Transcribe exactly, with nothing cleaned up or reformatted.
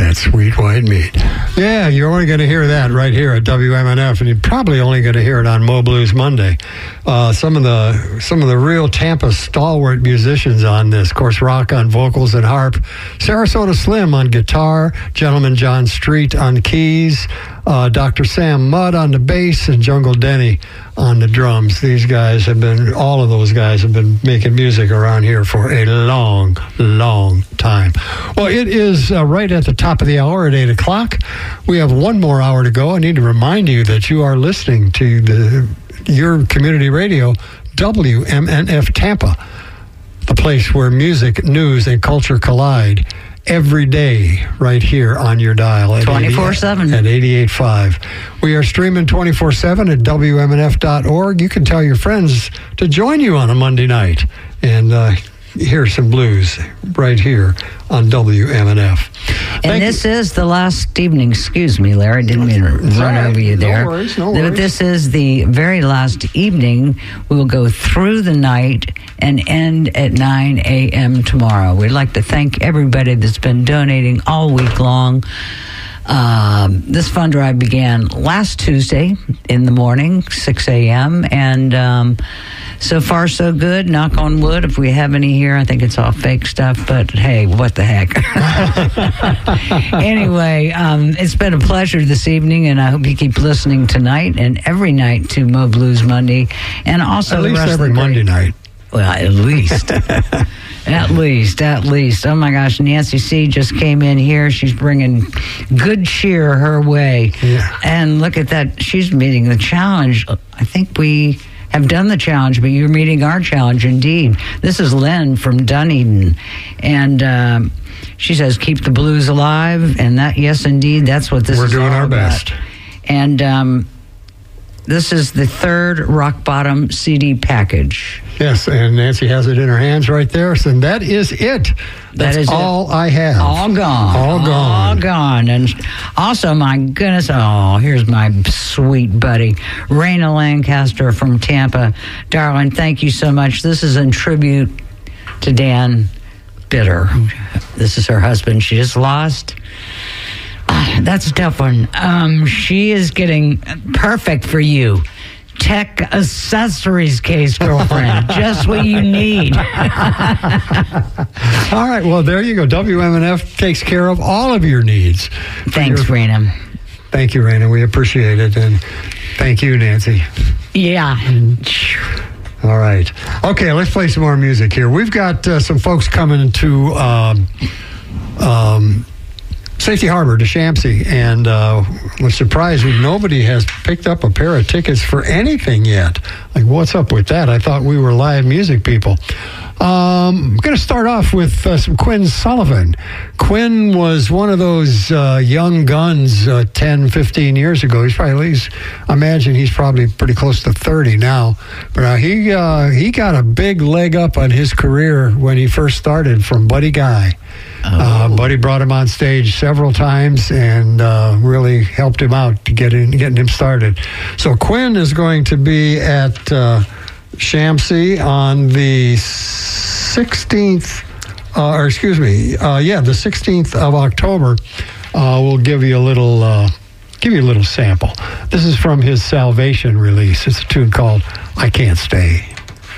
that sweet white meat. Yeah, you're only going to hear that right here at W M N F, and you're probably only going to hear it on Mo Blues Monday. Uh, some of the some of the real Tampa stalwart musicians on this. Of course, Rock on vocals and harp, Sarasota Slim on guitar, Gentleman John Street on keys, uh, Doctor Sam Mudd on the bass, and Jungle Denny on the drums. These guys have been, all of those guys have been making music around here for a long, long time. Well, it is uh, right at the top of the hour at eight o'clock. We have one more hour to go. I need to remind you that you are listening to the your community radio, W M N F Tampa, the place where music, news, and culture collide every day right here on your dial at twenty-four seven at eighty-eight point five. We are streaming twenty-four seven at W M N F dot org. You can tell your friends to join you on a Monday night and uh, hear some blues right here on W M N F. And Thank this you. is the last evening. Excuse me, Larry. Didn't mean to run right. over you there. No worries, no But worries. this is the very last evening. We will go through the night and end at nine a.m. tomorrow. We'd like to thank everybody that's been donating all week long. Um, this fund drive began last Tuesday in the morning, six a.m., and um, so far so good. Knock on wood. If we have any here, I think it's all fake stuff, but hey, what the heck. Anyway, um, it's been a pleasure this evening, and I hope you keep listening tonight and every night to Mo Blues Monday, and also At the least rest every of the Monday night. Well, at least. At least, at least. Oh, my gosh. Nancy C. just came in here. She's bringing good cheer her way. Yeah. And look at that. She's meeting the challenge. I think we have done the challenge, but you're meeting our challenge indeed. This is Lynn from Dunedin. And um, she says, keep the blues alive. And that, yes, indeed, that's what this We're is doing all our about. best. And um, this is the third Rock Bottom C D package. Yes, and Nancy has it in her hands right there. So that is it. That's That is all it. I have. All gone. All gone. All gone. And also, my goodness, oh, here's my sweet buddy, Raina Lancaster from Tampa. Darling, thank you so much. This is in tribute to Dan Bitter. This is her husband. She just lost. Ah, that's a tough one. Um, she is getting perfect for you. Tech accessories case, girlfriend. Just what you need. All right, well, there you go. W M N F takes care of all of your needs. Thanks, Your- Raina. Thank you, Raina. We appreciate it. And thank you, Nancy. Yeah. All right. Okay, let's play some more music here. We've got uh, some folks coming to um, um, Safety Harbor to Shamsey, and uh, we're surprised that nobody has picked up a pair of tickets for anything yet. Like, what's up with that? I thought we were live music people. Um, I'm going to start off with uh, some Quinn Sullivan. Quinn was one of those uh, young guns uh, ten, fifteen years ago. He's probably, at least, I imagine he's probably pretty close to thirty now. But uh, he uh, he got a big leg up on his career when he first started from Buddy Guy. Oh. Uh, Buddy brought him on stage several times and uh, really helped him out to get in, getting him started. So Quinn is going to be at uh, Shamsey on the sixteenth, uh, or excuse me, uh, yeah, the sixteenth of October. Uh, we'll give you a little, uh, give you a little sample. This is from his Salvation release. It's a tune called "I Can't Stay."